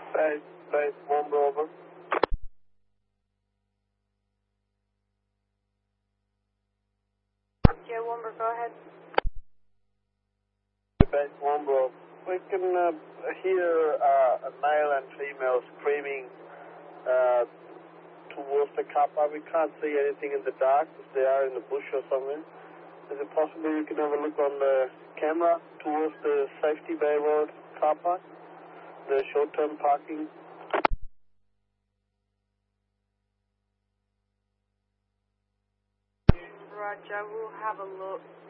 Base, Womber, over. Yeah, Womber, go ahead. Base, Womber, over. We can hear a male and female screaming towards the car park. We can't see anything in the dark if they are in the bush or something. Is it possible you can have a look on the camera towards the Safety Bay Road car park, the short-term parking? Roger, we'll have a look.